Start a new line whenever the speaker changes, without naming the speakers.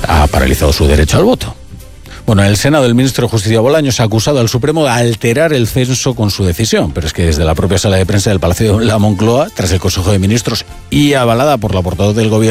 ha paralizado su derecho al voto. Bueno, en el Senado, el ministro de Justicia Bolaños ha acusado al Supremo de alterar el censo con su decisión, pero es que desde la propia sala de prensa del Palacio de la Moncloa, tras el Consejo de Ministros y avalada por la portavoz del Gobierno,